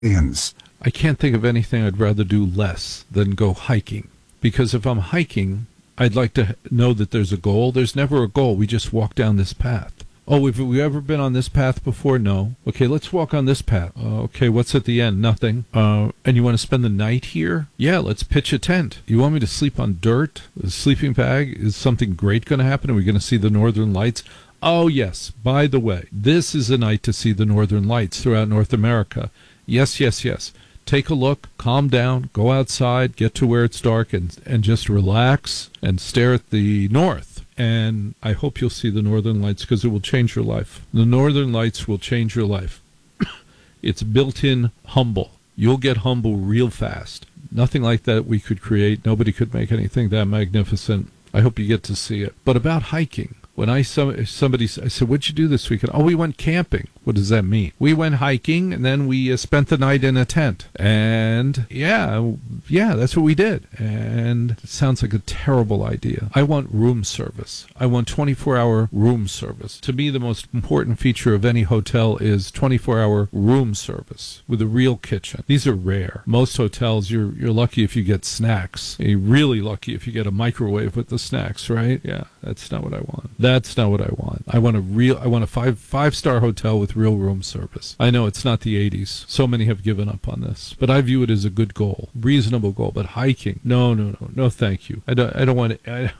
aliens. I can't think of anything I'd rather do less than go hiking. Because if I'm hiking, I'd like to know that there's a goal. There's never a goal. We just walk down this path. Oh, have we ever been on this path before? No. Okay, let's walk on this path. Okay, what's at the end? Nothing. And you want to spend the night here? Yeah, let's pitch a tent. You want me to sleep on dirt? A sleeping bag? Is something great going to happen? Are we going to see the northern lights? Oh, yes. By the way, this is a night to see the northern lights throughout North America. Yes, yes, yes. Take a look, calm down, go outside, get to where it's dark, and just relax and stare at the north. And I hope you'll see the northern lights because it will change your life. The northern lights will change your life. It's built-in humble. You'll get humble real fast. Nothing like that we could create. Nobody could make anything that magnificent. I hope you get to see it. But about hiking, when I said, what'd you do this weekend? Oh, we went camping. What does that mean? We went hiking, and then we spent the night in a tent. And, yeah, that's what we did. And it sounds like a terrible idea. I want room service. I want 24-hour room service. To me, the most important feature of any hotel is 24-hour room service with a real kitchen. These are rare. Most hotels, you're lucky if you get snacks. You're really lucky if you get a microwave with the snacks, right? Yeah, that's not what I want. That's not what I want. I want a five-star hotel with real room service. I know it's not the 80s. So many have given up on this, but I view it as a good goal, reasonable goal. But hiking, no, thank you. I don't want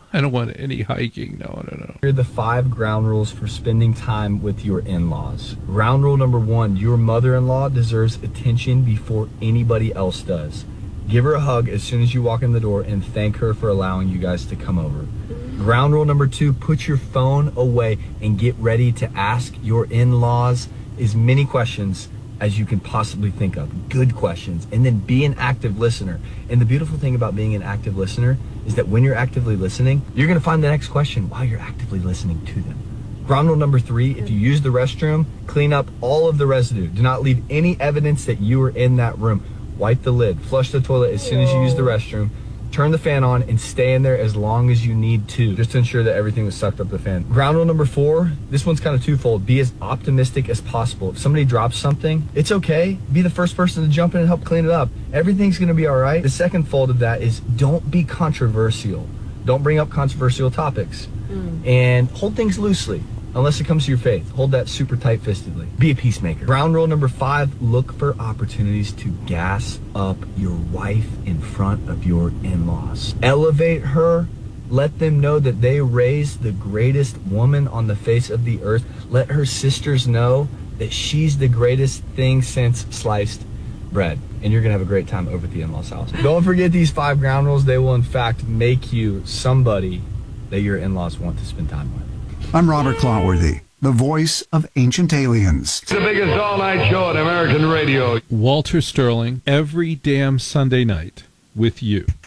any hiking. No. Here are the 5 ground rules for spending time with your in-laws. Ground rule number 1: your mother-in-law deserves attention before anybody else does. Give her a hug as soon as you walk in the door and thank her for allowing you guys to come over. Ground rule number 2, put your phone away and get ready to ask your in-laws as many questions as you can possibly think of. Good questions. And then be an active listener. And the beautiful thing about being an active listener is that when you're actively listening, you're going to find the next question while you're actively listening to them. Ground rule number 3, if you use the restroom, clean up all of the residue. Do not leave any evidence that you were in that room. Wipe the lid. Flush the toilet as soon as you use the restroom. Turn the fan on and stay in there as long as you need to, just to ensure that everything was sucked up the fan. Ground rule number 4, this one's kind of twofold. Be as optimistic as possible. If somebody drops something, it's okay. Be the first person to jump in and help clean it up. Everything's going to be all right. The second fold of that is don't be controversial. Don't bring up controversial topics. And hold things loosely. Unless it comes to your faith, hold that super tight-fistedly. Be a peacemaker. Ground rule number 5, look for opportunities to gas up your wife in front of your in-laws. Elevate her. Let them know that they raised the greatest woman on the face of the earth. Let her sisters know that she's the greatest thing since sliced bread. And you're going to have a great time over at the in-laws house. Don't forget these 5 ground rules. They will, in fact, make you somebody that your in-laws want to spend time with. I'm Robert Clotworthy, the voice of Ancient Aliens. It's the biggest all-night show on American radio. Walter Sterling, every damn Sunday night with you.